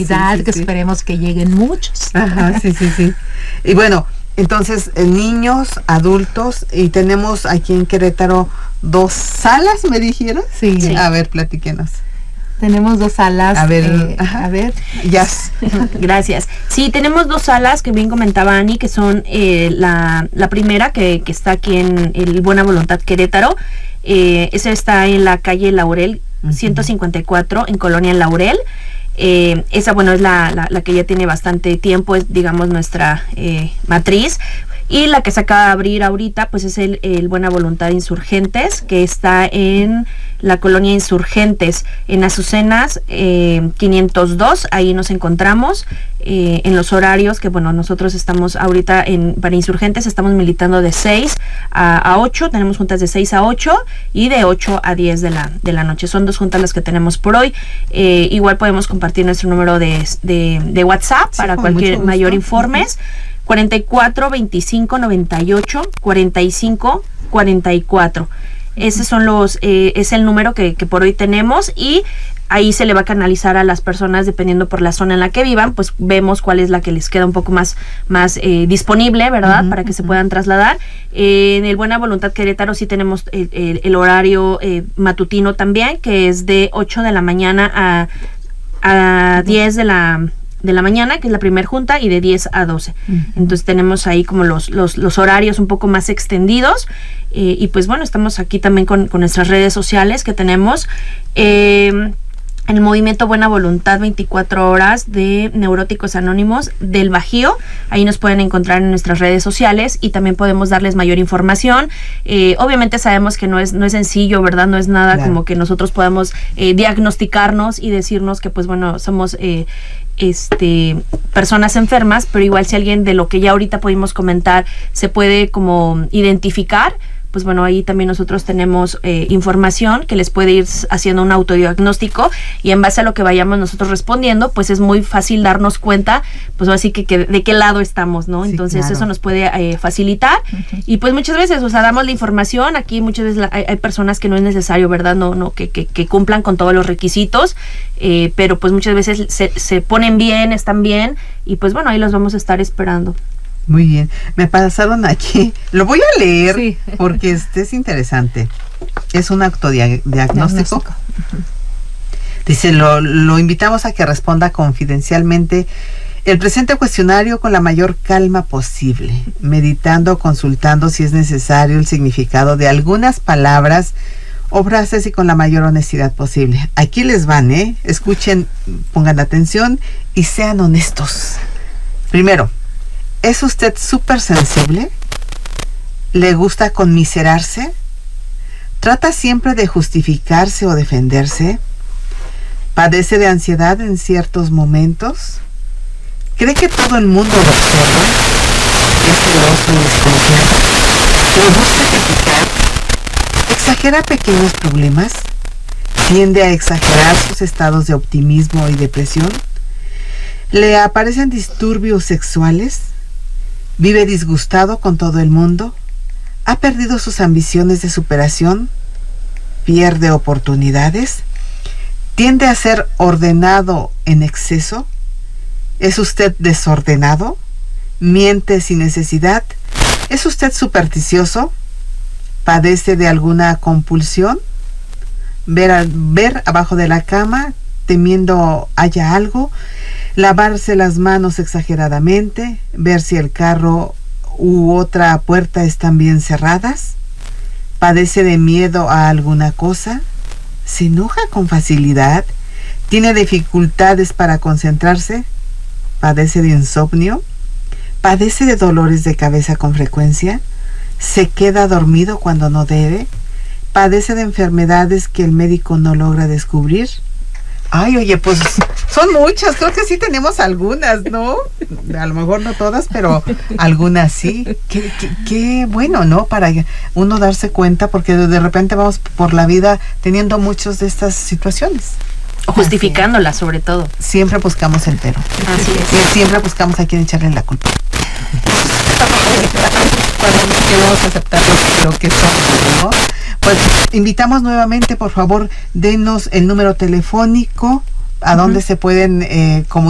Navidad, que esperemos que lleguen muchos. Ajá, sí. Y bueno, entonces, niños, adultos, y tenemos aquí en Querétaro 2 salas, ¿me dijeron? Sí. A ver, platíquenos. Tenemos 2 salas. A ver, Jazz. Gracias. Sí, tenemos 2 salas que bien comentaba Ani, que son la primera que está aquí en el Buena Voluntad Querétaro. Esa está en la calle Laurel 154 en Colonia Laurel. Esa, bueno, es la que ya tiene bastante tiempo, es, digamos, nuestra matriz. Y la que se acaba de abrir ahorita, pues es el Buena Voluntad Insurgentes, que está en la colonia Insurgentes, en Azucenas 502. Ahí nos encontramos en los horarios que, bueno, nosotros estamos ahorita para Insurgentes, estamos militando de 6 a 8, tenemos juntas de 6 a 8 y de 8 a 10 de la noche. Son 2 juntas las que tenemos por hoy. Igual podemos compartir nuestro número de WhatsApp para cualquier mayor informes. 44 25 98 45 44. Esos son es el número que por hoy tenemos, y ahí se le va a canalizar a las personas dependiendo por la zona en la que vivan, pues vemos cuál es la que les queda un poco más disponible, ¿verdad? Para que se puedan trasladar. En el Buena Voluntad Querétaro sí tenemos el horario matutino también, que es de 8 de la mañana a 10 de la mañana, que es la primer junta, y de 10 a 12. Entonces tenemos ahí como los horarios un poco más extendidos, y pues bueno, estamos aquí también con nuestras redes sociales que tenemos. El movimiento Buena Voluntad 24 horas de Neuróticos Anónimos del Bajío. Ahí nos pueden encontrar en nuestras redes sociales y también podemos darles mayor información. Obviamente sabemos que no es sencillo, ¿verdad? No es nada como que nosotros podamos diagnosticarnos y decirnos que, pues bueno, somos personas enfermas, pero igual si alguien de lo que ya ahorita pudimos comentar se puede como identificar, pues bueno, ahí también nosotros tenemos información que les puede ir haciendo un autodiagnóstico, y en base a lo que vayamos nosotros respondiendo, pues es muy fácil darnos cuenta, pues así que de qué lado estamos, ¿no? Sí, entonces eso nos puede facilitar. Y pues muchas veces, o sea, damos la información. Aquí muchas veces hay personas que no es necesario, ¿verdad? No que cumplan con todos los requisitos, pero pues muchas veces se ponen bien, están bien, y pues bueno, ahí los vamos a estar esperando. Muy bien, me pasaron aquí, lo voy a leer porque es interesante. Es un autodiagnóstico. Dice, lo invitamos a que responda confidencialmente el presente cuestionario con la mayor calma posible, meditando, consultando si es necesario el significado de algunas palabras o frases, y con la mayor honestidad posible. Aquí les van, escuchen, pongan atención y sean honestos. Primero, ¿es usted súper sensible? ¿Le gusta conmiserarse? ¿Trata siempre de justificarse o defenderse? ¿Padece de ansiedad en ciertos momentos? ¿Cree que todo el mundo lo observa? ¿Es celoso y desconfiado? ¿Le gusta criticar? ¿Exagera pequeños problemas? ¿Tiende a exagerar sus estados de optimismo y depresión? ¿Le aparecen disturbios sexuales? ¿Vive disgustado con todo el mundo? ¿Ha perdido sus ambiciones de superación? ¿Pierde oportunidades? ¿Tiende a ser ordenado en exceso? ¿Es usted desordenado? ¿Miente sin necesidad? ¿Es usted supersticioso? ¿Padece de alguna compulsión? ¿Ver abajo de la cama temiendo haya algo? ¿Lavarse las manos exageradamente? ¿Ver si el carro u otra puerta están bien cerradas? ¿Padece de miedo a alguna cosa? ¿Se enoja con facilidad? ¿Tiene dificultades para concentrarse? ¿Padece de insomnio? ¿Padece de dolores de cabeza con frecuencia? ¿Se queda dormido cuando no debe? ¿Padece de enfermedades que el médico no logra descubrir? Ay, oye, pues son muchas, creo que sí tenemos algunas, ¿no? A lo mejor no todas, pero algunas sí. Qué bueno, ¿no? Para uno darse cuenta, porque de repente vamos por la vida teniendo muchas de estas situaciones. O justificándolas, sobre todo. Siempre buscamos el pero. Así es. Y siempre buscamos a quien echarle la culpa. Cuando queremos aceptar lo que somos, ¿no? Pues invitamos nuevamente, por favor, denos el número telefónico a donde se pueden comunicar